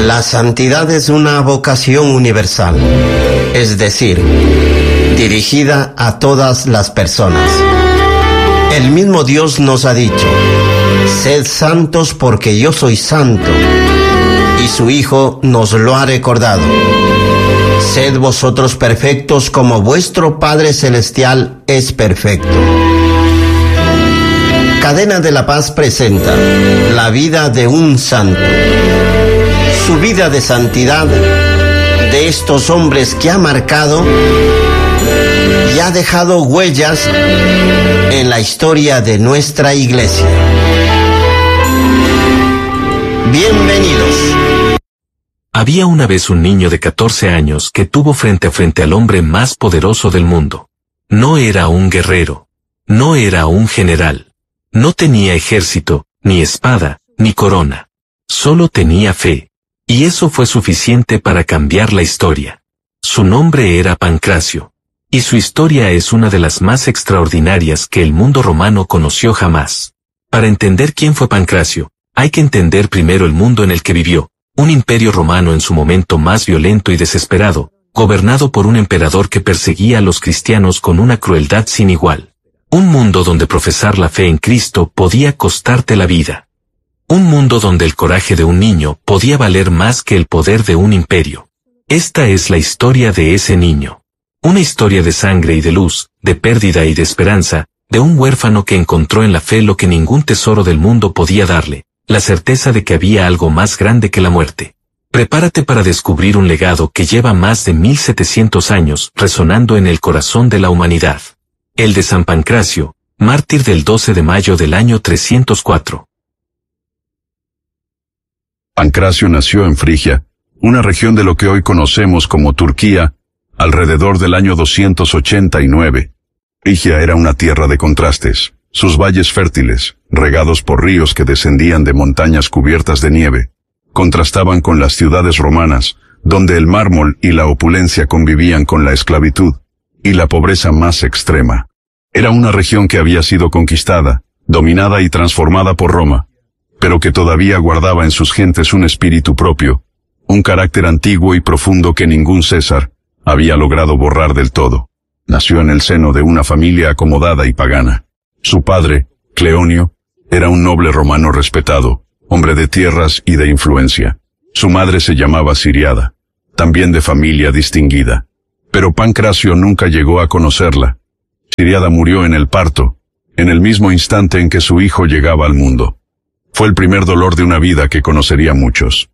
La santidad es una vocación universal, es decir, dirigida a todas las personas. El mismo Dios nos ha dicho: sed santos porque yo soy santo, y su Hijo nos lo ha recordado: sed vosotros perfectos como vuestro Padre Celestial es perfecto. Cadena de la Paz presenta la vida de un santo, su vida de santidad, de estos hombres que ha marcado y ha dejado huellas en la historia de nuestra Iglesia. Bienvenidos. Había una vez un niño de 14 años que tuvo frente a frente al hombre más poderoso del mundo. No era un guerrero, no era un general, no tenía ejército, ni espada, ni corona. Solo tenía fe. Y eso fue suficiente para cambiar la historia. Su nombre era Pancracio. Y su historia es una de las más extraordinarias que el mundo romano conoció jamás. Para entender quién fue Pancracio, hay que entender primero el mundo en el que vivió, un imperio romano en su momento más violento y desesperado, gobernado por un emperador que perseguía a los cristianos con una crueldad sin igual. Un mundo donde profesar la fe en Cristo podía costarte la vida. Un mundo donde el coraje de un niño podía valer más que el poder de un imperio. Esta es la historia de ese niño. Una historia de sangre y de luz, de pérdida y de esperanza, de un huérfano que encontró en la fe lo que ningún tesoro del mundo podía darle, la certeza de que había algo más grande que la muerte. Prepárate para descubrir un legado que lleva más de 1700 años resonando en el corazón de la humanidad. El de San Pancracio, mártir del 12 de mayo del año 304. Pancracio nació en Frigia, una región de lo que hoy conocemos como Turquía, alrededor del año 289. Frigia era una tierra de contrastes. Sus valles fértiles, regados por ríos que descendían de montañas cubiertas de nieve, contrastaban con las ciudades romanas, donde el mármol y la opulencia convivían con la esclavitud y la pobreza más extrema. Era una región que había sido conquistada, dominada y transformada por Roma, pero que todavía guardaba en sus gentes un espíritu propio, un carácter antiguo y profundo que ningún César había logrado borrar del todo. Nació en el seno de una familia acomodada y pagana. Su padre, Cleonio, era un noble romano respetado, hombre de tierras y de influencia. Su madre se llamaba Siriada, también de familia distinguida. Pero Pancracio nunca llegó a conocerla. Siriada murió en el parto, en el mismo instante en que su hijo llegaba al mundo. Fue el primer dolor de una vida que conocería muchos.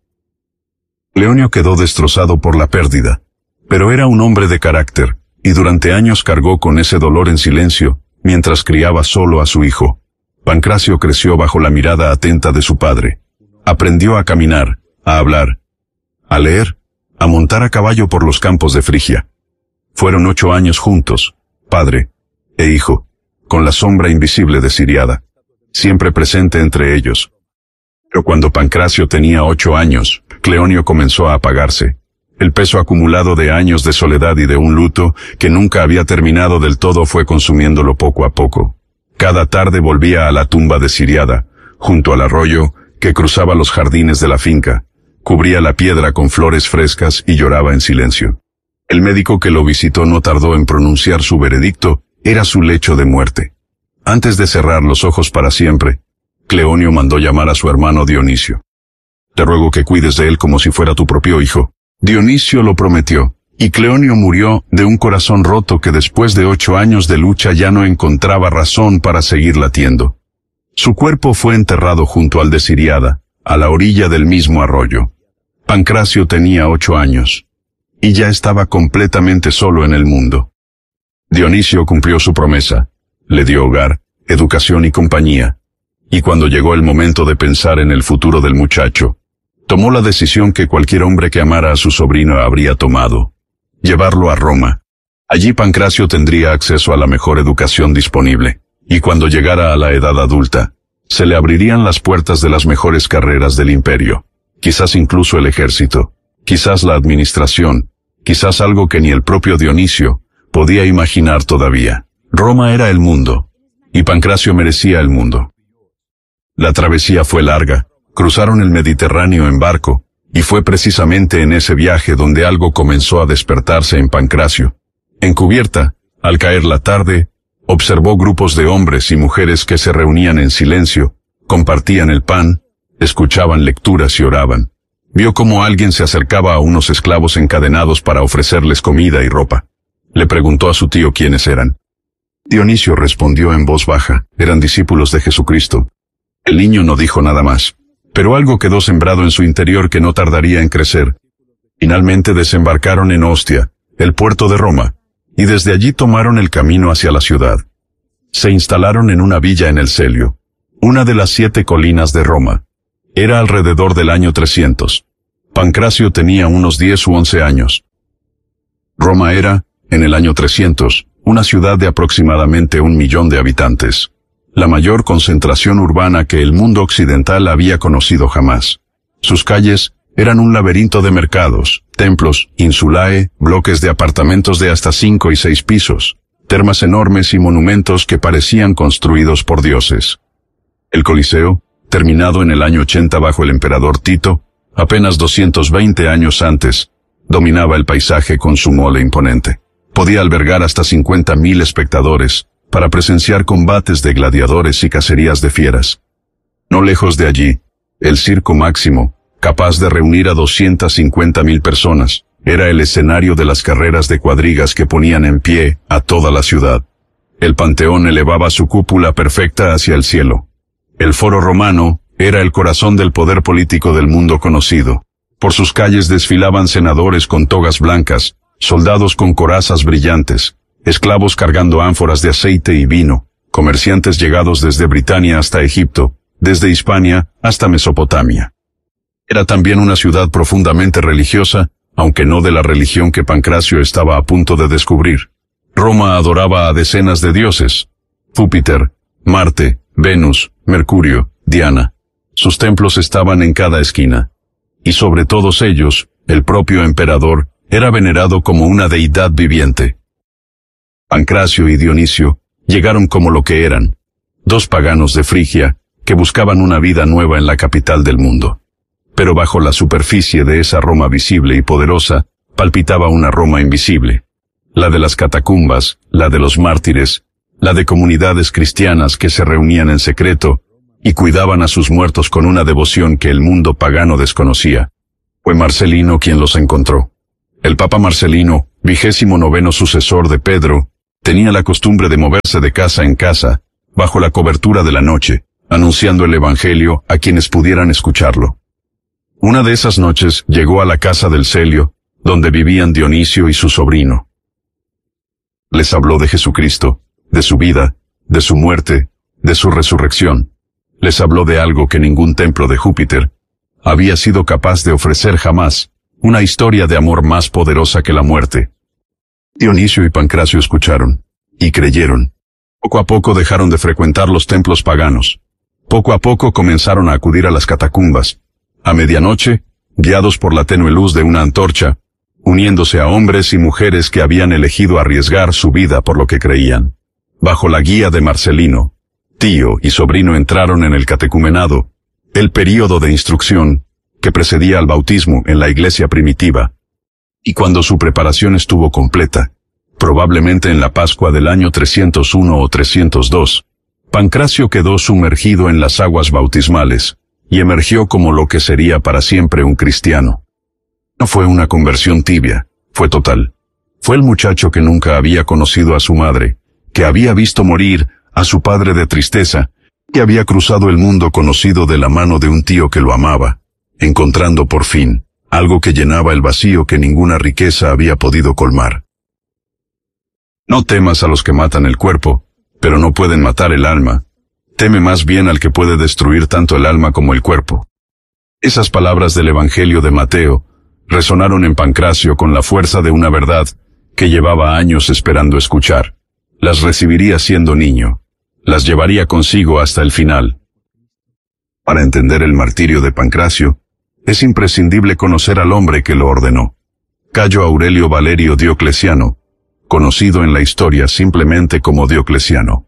Cleonio quedó destrozado por la pérdida, pero era un hombre de carácter, y durante años cargó con ese dolor en silencio, mientras criaba solo a su hijo. Pancracio creció bajo la mirada atenta de su padre. Aprendió a caminar, a hablar, a leer, a montar a caballo por los campos de Frigia. Fueron 8 años juntos, padre e hijo, con la sombra invisible de Siriada, siempre presente entre ellos. Pero cuando Pancracio tenía 8 años, Cleonio comenzó a apagarse. El peso acumulado de años de soledad y de un luto que nunca había terminado del todo fue consumiéndolo poco a poco. Cada tarde volvía a la tumba de Siriada, junto al arroyo que cruzaba los jardines de la finca, cubría la piedra con flores frescas y lloraba en silencio. El médico que lo visitó no tardó en pronunciar su veredicto: era su lecho de muerte. Antes de cerrar los ojos para siempre, Cleonio mandó llamar a su hermano Dionisio. Te ruego que cuides de él como si fuera tu propio hijo. Dionisio lo prometió, y Cleonio murió de un corazón roto que después de 8 años de lucha ya no encontraba razón para seguir latiendo. Su cuerpo fue enterrado junto al de Siriada, a la orilla del mismo arroyo. Pancracio tenía 8 años, y ya estaba completamente solo en el mundo. Dionisio cumplió su promesa, le dio hogar, educación y compañía, y cuando llegó el momento de pensar en el futuro del muchacho, tomó la decisión que cualquier hombre que amara a su sobrino habría tomado: llevarlo a Roma. Allí Pancracio tendría acceso a la mejor educación disponible, y cuando llegara a la edad adulta, se le abrirían las puertas de las mejores carreras del imperio, quizás incluso el ejército, quizás la administración, quizás algo que ni el propio Dionisio podía imaginar todavía. Roma era el mundo, y Pancracio merecía el mundo. La travesía fue larga, cruzaron el Mediterráneo en barco, Y fue precisamente en ese viaje donde algo comenzó a despertarse en Pancracio. En cubierta, al caer la tarde, observó grupos de hombres y mujeres que se reunían en silencio, compartían el pan, escuchaban lecturas y oraban. Vio cómo alguien se acercaba a unos esclavos encadenados para ofrecerles comida y ropa. Le preguntó a su tío quiénes eran. Dionisio respondió en voz baja, eran discípulos de Jesucristo. El niño no dijo nada más, pero algo quedó sembrado en su interior que no tardaría en crecer. Finalmente desembarcaron en Ostia, el puerto de Roma, y desde allí tomaron el camino hacia la ciudad. Se instalaron en una villa en el Celio, una de las 7 colinas de Roma. Era alrededor del año 300. Pancracio tenía unos 10 u 11 años. Roma era, en el año 300, una ciudad de aproximadamente 1 millón de habitantes, la mayor concentración urbana que el mundo occidental había conocido jamás. Sus calles eran un laberinto de mercados, templos, insulae, bloques de apartamentos de hasta 5 y 6 pisos, termas enormes y monumentos que parecían construidos por dioses. El Coliseo, terminado en el año 80 bajo el emperador Tito, apenas 220 años antes, dominaba el paisaje con su mole imponente. Podía albergar hasta 50.000 espectadores, para presenciar combates de gladiadores y cacerías de fieras. No lejos de allí, el Circo Máximo, capaz de reunir a 250.000 personas, era el escenario de las carreras de cuadrigas que ponían en pie a toda la ciudad. El Panteón elevaba su cúpula perfecta hacia el cielo. El Foro Romano era el corazón del poder político del mundo conocido. Por sus calles desfilaban senadores con togas blancas, soldados con corazas brillantes, esclavos cargando ánforas de aceite y vino, comerciantes llegados desde Britania hasta Egipto, desde Hispania hasta Mesopotamia. Era también una ciudad profundamente religiosa, aunque no de la religión que Pancracio estaba a punto de descubrir. Roma adoraba a decenas de dioses: Júpiter, Marte, Venus, Mercurio, Diana. Sus templos estaban en cada esquina. Y sobre todos ellos, el propio emperador era venerado como una deidad viviente. Pancracio y Dionisio llegaron como lo que eran, 2 paganos de Frigia que buscaban una vida nueva en la capital del mundo. Pero bajo la superficie de esa Roma visible y poderosa, palpitaba una Roma invisible. La de las catacumbas, la de los mártires, la de comunidades cristianas que se reunían en secreto y cuidaban a sus muertos con una devoción que el mundo pagano desconocía. Fue Marcelino quien los encontró. El Papa Marcelino, 29º sucesor de Pedro, tenía la costumbre de moverse de casa en casa, bajo la cobertura de la noche, anunciando el Evangelio a quienes pudieran escucharlo. Una de esas noches llegó a la casa del Celio, donde vivían Dionisio y su sobrino. Les habló de Jesucristo, de su vida, de su muerte, de su resurrección. Les habló de algo que ningún templo de Júpiter había sido capaz de ofrecer jamás, una historia de amor más poderosa que la muerte. Dionisio y Pancracio escucharon, y creyeron. Poco a poco dejaron de frecuentar los templos paganos. Poco a poco comenzaron a acudir a las catacumbas. A medianoche, guiados por la tenue luz de una antorcha, uniéndose a hombres y mujeres que habían elegido arriesgar su vida por lo que creían. Bajo la guía de Marcelino, tío y sobrino entraron en el catecumenado, el período de instrucción que precedía al bautismo en la iglesia primitiva. Y cuando su preparación estuvo completa, probablemente en la Pascua del año 301 o 302, Pancracio quedó sumergido en las aguas bautismales, y emergió como lo que sería para siempre un cristiano. No fue una conversión tibia, fue total. Fue el muchacho que nunca había conocido a su madre, que había visto morir a su padre de tristeza, que había cruzado el mundo conocido de la mano de un tío que lo amaba, encontrando por fin algo que llenaba el vacío que ninguna riqueza había podido colmar. No temas a los que matan el cuerpo, pero no pueden matar el alma. Teme más bien al que puede destruir tanto el alma como el cuerpo. Esas palabras del Evangelio de Mateo resonaron en Pancracio con la fuerza de una verdad que llevaba años esperando escuchar. Las recibiría siendo niño. Las llevaría consigo hasta el final. Para entender el martirio de Pancracio, es imprescindible conocer al hombre que lo ordenó. Cayo Aurelio Valerio Diocleciano, conocido en la historia simplemente como Diocleciano.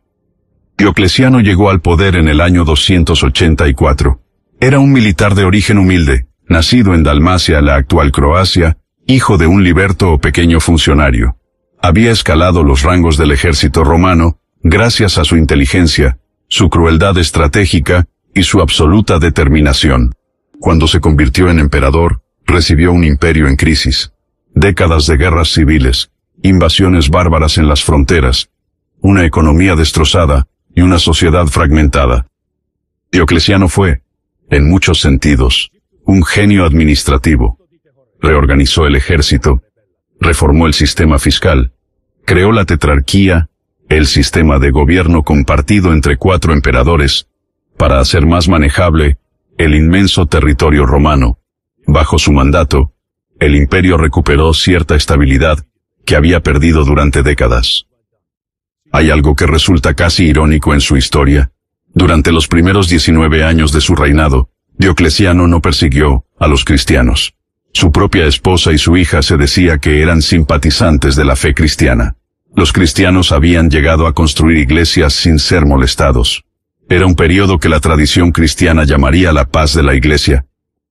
Diocleciano llegó al poder en el año 284. Era un militar de origen humilde, nacido en Dalmacia, la actual Croacia, hijo de un liberto o pequeño funcionario. Había escalado los rangos del ejército romano gracias a su inteligencia, su crueldad estratégica y su absoluta determinación. Cuando se convirtió en emperador, recibió un imperio en crisis, décadas de guerras civiles, invasiones bárbaras en las fronteras, una economía destrozada y una sociedad fragmentada. Diocleciano fue, en muchos sentidos, un genio administrativo. Reorganizó el ejército, reformó el sistema fiscal, creó la tetrarquía, el sistema de gobierno compartido entre 4 emperadores, para hacer más manejable el inmenso territorio romano. Bajo su mandato, el imperio recuperó cierta estabilidad que había perdido durante décadas. Hay algo que resulta casi irónico en su historia. Durante los primeros 19 años de su reinado, Diocleciano no persiguió a los cristianos. Su propia esposa y su hija se decía que eran simpatizantes de la fe cristiana. Los cristianos habían llegado a construir iglesias sin ser molestados. Era un periodo que la tradición cristiana llamaría la paz de la iglesia.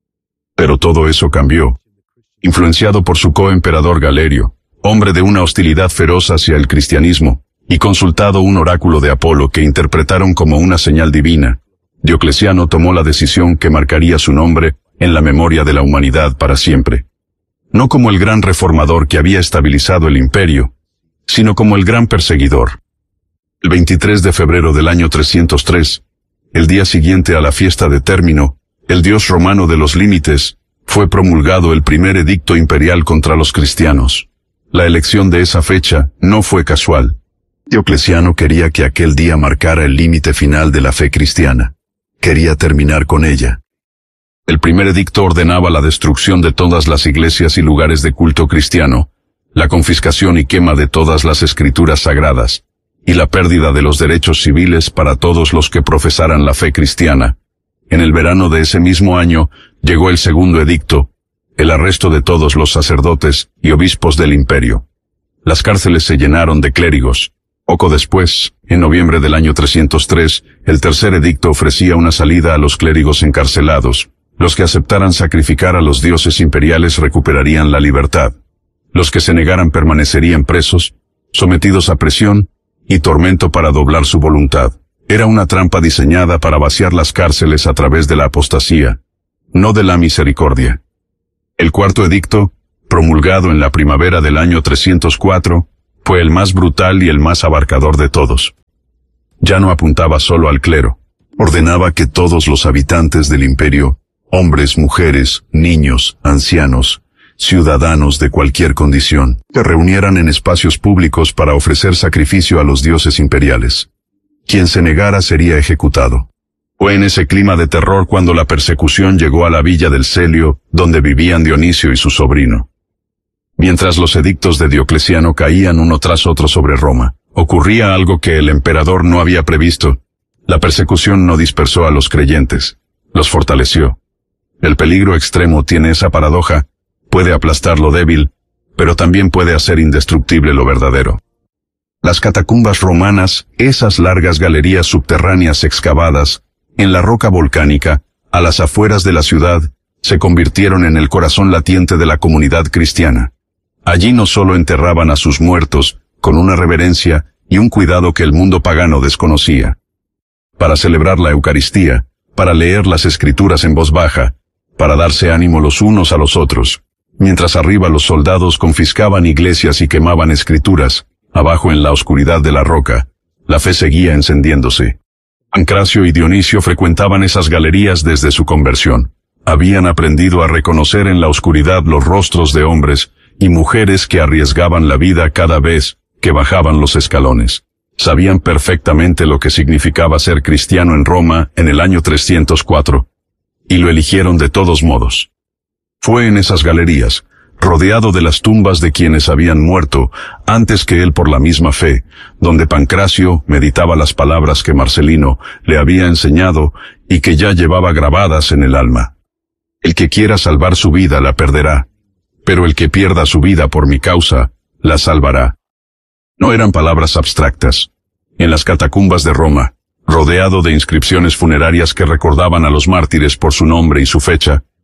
Pero todo eso cambió. Influenciado por su coemperador Galerio, hombre de una hostilidad feroz hacia el cristianismo, y consultado un oráculo de Apolo que interpretaron como una señal divina, Diocleciano tomó la decisión que marcaría su nombre en la memoria de la humanidad para siempre. No como el gran reformador que había estabilizado el imperio, sino como el gran perseguidor. El 23 de febrero del año 303, el día siguiente a la fiesta de Término, el dios romano de los límites, fue promulgado el primer edicto imperial contra los cristianos. La elección de esa fecha no fue casual. Diocleciano quería que aquel día marcara el límite final de la fe cristiana. Quería terminar con ella. El primer edicto ordenaba la destrucción de todas las iglesias y lugares de culto cristiano, la confiscación y quema de todas las escrituras sagradas, y la pérdida de los derechos civiles para todos los que profesaran la fe cristiana. En el verano de ese mismo año, llegó el segundo edicto, el arresto de todos los sacerdotes y obispos del imperio. Las cárceles se llenaron de clérigos. Poco después, en noviembre del año 303, el tercer edicto ofrecía una salida a los clérigos encarcelados. Los que aceptaran sacrificar a los dioses imperiales recuperarían la libertad. Los que se negaran permanecerían presos, sometidos a presión y tormento para doblar su voluntad. Era una trampa diseñada para vaciar las cárceles a través de la apostasía, no de la misericordia. El cuarto edicto, promulgado en la primavera del año 304, fue el más brutal y el más abarcador de todos. Ya no apuntaba solo al clero. Ordenaba que todos los habitantes del imperio, hombres, mujeres, niños, ancianos, ciudadanos de cualquier condición, se reunieran en espacios públicos para ofrecer sacrificio a los dioses imperiales. Quien se negara sería ejecutado. Fue en ese clima de terror cuando la persecución llegó a la villa del Celio, donde vivían Dionisio y su sobrino. Mientras los edictos de Diocleciano caían uno tras otro sobre Roma, ocurría algo que el emperador no había previsto. La persecución no dispersó a los creyentes, los fortaleció. El peligro extremo tiene esa paradoja, puede aplastar lo débil, pero también puede hacer indestructible lo verdadero. Las catacumbas romanas, esas largas galerías subterráneas excavadas en la roca volcánica, a las afueras de la ciudad, se convirtieron en el corazón latiente de la comunidad cristiana. Allí no solo enterraban a sus muertos, con una reverencia y un cuidado que el mundo pagano desconocía. Para celebrar la Eucaristía, para leer las Escrituras en voz baja, para darse ánimo los unos a los otros. Mientras arriba los soldados confiscaban iglesias y quemaban escrituras, abajo en la oscuridad de la roca, la fe seguía encendiéndose. Pancracio y Dionisio frecuentaban esas galerías desde su conversión. Habían aprendido a reconocer en la oscuridad los rostros de hombres y mujeres que arriesgaban la vida cada vez que bajaban los escalones. Sabían perfectamente lo que significaba ser cristiano en Roma en el año 304, y lo eligieron de todos modos. Fue en esas galerías, rodeado de las tumbas de quienes habían muerto antes que él por la misma fe, donde Pancracio meditaba las palabras que Marcelino le había enseñado y que ya llevaba grabadas en el alma. El que quiera salvar su vida la perderá, pero el que pierda su vida por mi causa, la salvará. No eran palabras abstractas. En las catacumbas de Roma, rodeado de inscripciones funerarias que recordaban a los mártires por su nombre y su fecha,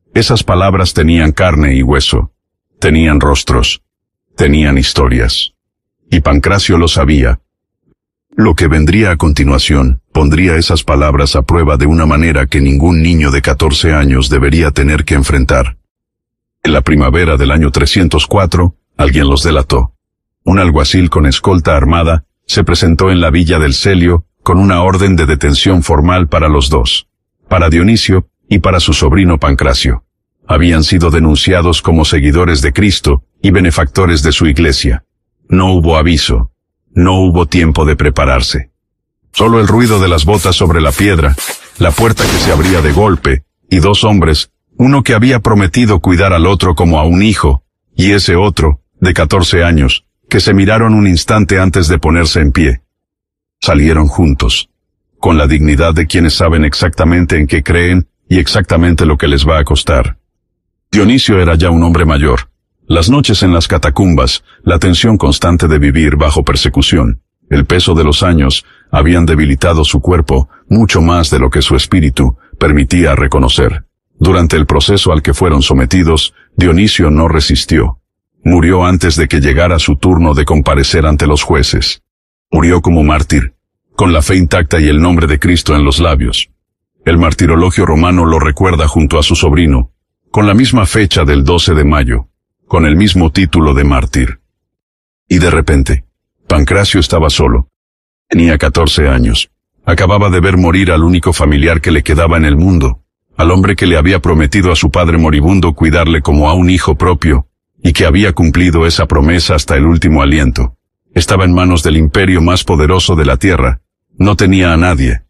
Esas palabras tenían carne y hueso, tenían rostros, tenían historias. Y Pancracio lo sabía. Lo que vendría a continuación pondría esas palabras a prueba de una manera que ningún niño de 14 años debería tener que enfrentar. En la primavera del año 304, alguien los delató. Un alguacil con escolta armada se presentó en la villa del Celio con una orden de detención formal para los dos, para Dionisio y para su sobrino Pancracio. Habían sido denunciados como seguidores de Cristo y benefactores de su iglesia. No hubo aviso, no hubo tiempo de prepararse. Solo el ruido de las botas sobre la piedra, la puerta que se abría de golpe, y dos hombres, uno que había prometido cuidar al otro como a un hijo, y ese otro, de 14 años, que se miraron un instante antes de ponerse en pie. Salieron juntos, con la dignidad de quienes saben exactamente en qué creen y exactamente lo que les va a costar. Dionisio era ya un hombre mayor. Las noches en las catacumbas, la tensión constante de vivir bajo persecución, el peso de los años, habían debilitado su cuerpo mucho más de lo que su espíritu permitía reconocer. Durante el proceso al que fueron sometidos, Dionisio no resistió. Murió antes de que llegara su turno de comparecer ante los jueces. Murió como mártir, con la fe intacta y el nombre de Cristo en los labios. El martirologio romano lo recuerda junto a su sobrino, con la misma fecha del 12 de mayo, con el mismo título de mártir. Y de repente, Pancracio estaba solo. Tenía 14 años. Acababa de ver morir al único familiar que le quedaba en el mundo, al hombre que le había prometido a su padre moribundo cuidarle como a un hijo propio, y que había cumplido esa promesa hasta el último aliento. Estaba en manos del imperio más poderoso de la tierra. No tenía a nadie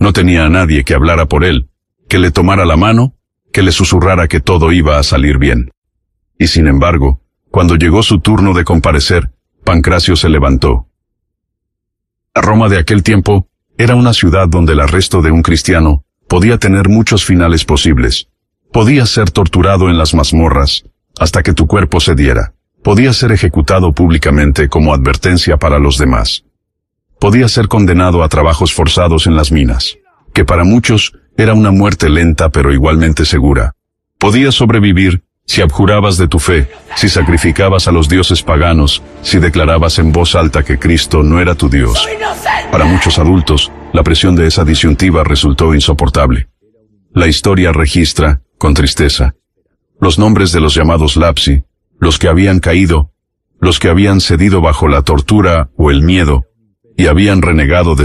que hablara por él, que le tomara la mano, que le susurrara que todo iba a salir bien. Y sin embargo, cuando llegó su turno de comparecer, Pancracio se levantó. La Roma de aquel tiempo era una ciudad donde el arresto de un cristiano podía tener muchos finales posibles. Podías ser torturado en las mazmorras hasta que tu cuerpo cediera. Podías ser ejecutado públicamente como advertencia para los demás. Podías ser condenado a trabajos forzados en las minas, que para muchos era una muerte lenta pero igualmente segura. Podías sobrevivir si abjurabas de tu fe, si sacrificabas a los dioses paganos, si declarabas en voz alta que Cristo no era tu Dios. Para muchos adultos, la presión de esa disyuntiva resultó insoportable. La historia registra, con tristeza, los nombres de los llamados lapsi, los que habían caído, los que habían cedido bajo la tortura o el miedo, y habían renegado de